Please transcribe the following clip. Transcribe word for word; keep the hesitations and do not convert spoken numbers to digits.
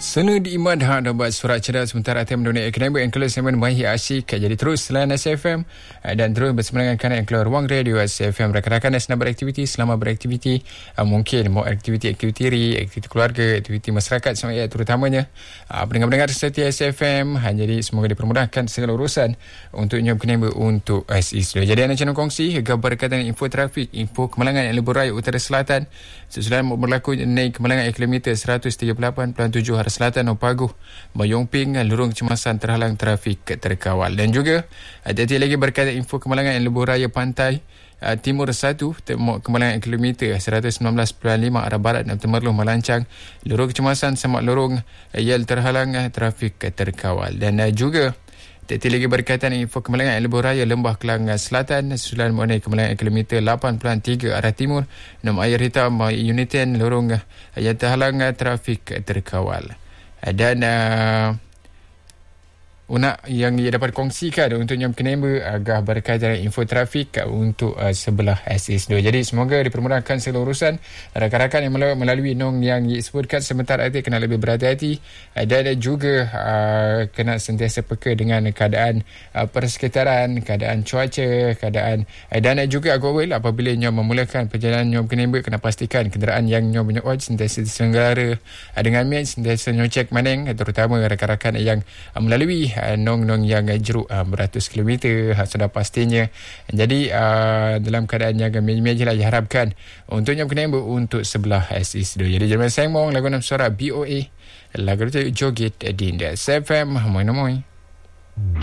Senu diimad hak dan buat surat cerdas sementara atem dunia akademik yang keluar semen mahi asyik jadi terus selain S F M dan terus bersama dengan kanan yang keluar ruang radio S F M. Rakan-rakan yang sedang beraktiviti selama beraktiviti mungkin mau aktiviti-aktiviti ri, aktiviti keluarga, aktiviti masyarakat semuanya terutamanya pendengar-pendengar setia S F M. Jadi semoga dipermudahkan segala urusan untuk nyom akademik untuk S I S. Jadi anda channel kongsi gambar berkaitan info trafik, info kemalangan yang lebuh raya utara selatan sesudah berlaku naik kemalangan kilometer seratus tiga puluh lapan perpuluhan tujuh Selatan Opaguh, Mayongping, lorong kecemasan terhalang trafik terkawal. Dan juga hati-hati lagi berkaitan info kemalangan yang lebuh raya pantai uh, Timur satu, kemalangan kilometer seratus sembilan belas perpuluhan lima arah barat dan Temerloh Melancang, lorong kecemasan semak lorong yang terhalang trafik terkawal. Dan uh, juga hati-hati lagi berkaitan info kemalangan yang lebuh raya Lembah Kelang Selatan sesudah mengenai kemalangan kilometer lapan perpuluhan tiga arah timur, nom air hitam unit sepuluh lorong yang terhalang trafik terkawal. Dan uh, unak yang ia dapat kongsikan untuk yang member agak berkaitan dengan info trafik untuk uh, sebelah S S dua. Jadi semoga dipermudahkan segala urusan. Rakan-rakan yang melalui nong yang disebutkan sebentar nanti kena lebih berhati-hati uh, dan juga uh, kena sentiasa peka dengan keadaan uh, persekitaran, keadaan cuaca, keadaan uh, dan juga agak apabila nyom memulakan perjalanan nyom member kena pastikan kenderaan yang nyom punya oj sentiasa diselenggara uh, dengan mian sentiasa nyom cek maneng, terutama rakan-rakan yang uh, melalui nong-nong yang jeruk uh, beratus kilometer uh, sudah pastinya. Jadi uh, dalam keadaan yang meja lah diharapkan untuk yang kena untuk sebelah S I S dua. Jadi jangan sayang mong lagu enam suara B O A lagu itu joget di S F M. Moin moin.